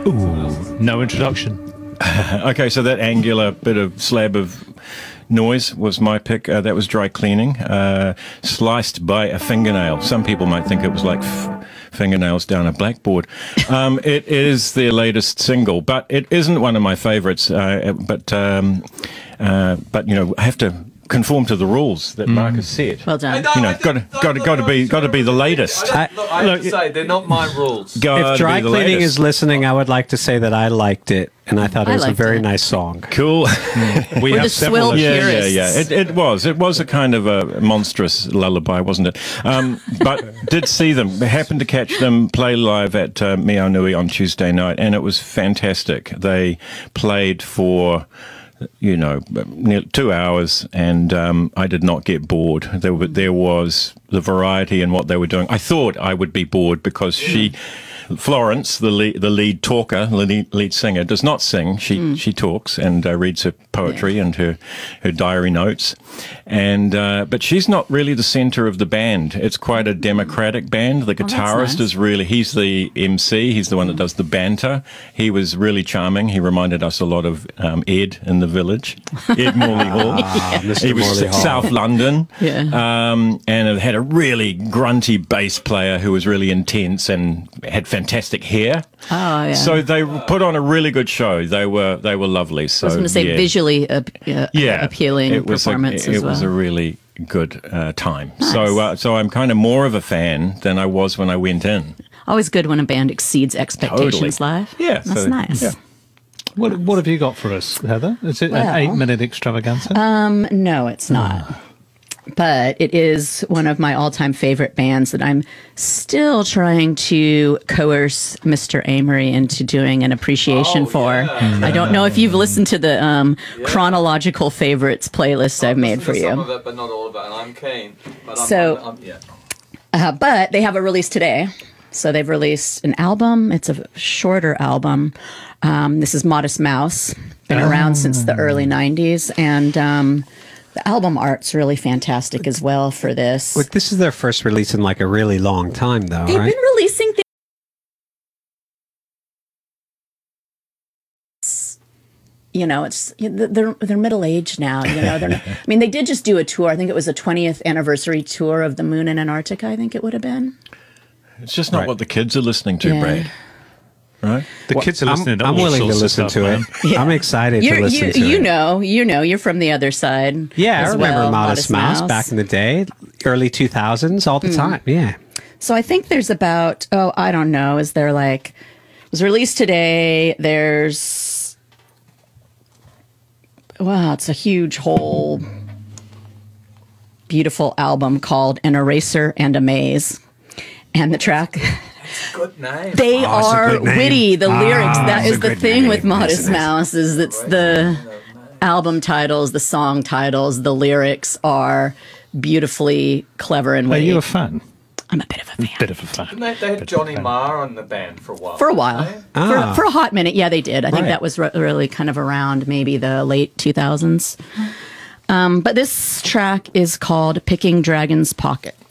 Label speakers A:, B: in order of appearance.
A: Ooh, no introduction.
B: Okay, so that angular bit of slab of noise was my pick. That was Dry Cleaning, sliced by a fingernail. Some people might think it was like fingernails down a blackboard. It is their latest single, but it isn't one of my favorites. But you know, I have to conform to the rules that Mark has set.
C: Well done.
B: You know, got to be the latest.
D: I have to say, they're not my rules.
E: If Dry Cleaning is listening, I would like to say that I liked it, and I thought it was a very nice song.
B: Cool.
A: We have several.
B: Yeah. It was a kind of a monstrous lullaby, wasn't it? But did see them. Happened to catch them play live at Mea Nui on Tuesday night, and it was fantastic. They played for, you know, nearly 2 hours, and I did not get bored. There was the variety in what they were doing. I thought I would be bored because Florence, the lead talker, the lead singer, does not sing. She talks and reads her poetry and her diary notes. And but she's not really the center of the band. It's quite a democratic band. The guitarist is really, he's the MC. He's the one that does the banter. He was really charming. He reminded us a lot of Ed in The Village, Ed Morley Hall.
E: Mr.
B: He was
E: Morley Hall.
B: South London.
C: Yeah.
B: And it had a really grunty bass player who was really intense and had fantastic hair.
C: Oh, yeah.
B: So they put on a really good show. They were lovely. So
C: I was going to say visually appealing performance as well.
B: It was a really good time.
C: Nice.
B: So I'm kind of more of a fan than I was when I went in.
C: Always good when a band exceeds expectations live.
B: Yeah.
C: That's nice.
B: Yeah.
A: What have you got for us, Heather? Is it an 8-minute extravaganza?
C: No, it's not. But it is one of my all-time favorite bands that I'm still trying to coerce Mr. Amory into doing an appreciation for. I don't know if you've listened to the chronological favorites playlist I've made for you.
D: Some of it, but not all of it, and I'm keen. But
C: But they have a release today. So they've released an album. It's a shorter album. This is Modest Mouse. Been around since the early 90s. And the album art's really fantastic as well for this.
E: Look, this is their first release in like a really long time, though,
C: They've
E: right?
C: been releasing things. You know, they're middle aged now. You know, I mean, they did just do a tour. I think it was a 20th anniversary tour of the Moon in Antarctica. I think it would have been.
B: It's just not what the kids are listening to, Brad. Right?
A: The kids are listening to all
E: I'm willing to
A: sorts of
E: listen
A: stuff,
E: to it. I'm excited to listen to it.
C: You know, you're from the other side.
E: Yeah, I
C: as
E: remember
C: well,
E: Modest Mouse back in the day, early 2000s, all the time. Yeah.
C: So I think there's about, I don't know, is there like, it was released today, there's, wow, it's a huge whole beautiful album called An Eraser and a Maze. And the track...
D: Good name.
C: They are witty. The lyrics, that is
E: a
C: the
E: good
C: thing
E: name.
C: with Modest Mouse, is it's the album titles, the song titles, the lyrics are beautifully clever and
A: Are
C: witty.
A: you a fan?
C: I'm a bit of a fan.
A: Bit of a fan.
D: Didn't they had Johnny Marr on the band for a while.
C: For a while.
D: didn't
C: For a hot minute, yeah, they did. I think
E: Right.
C: that was really kind of around maybe the late 2000s. But this track is called Picking Dragon's Pocket.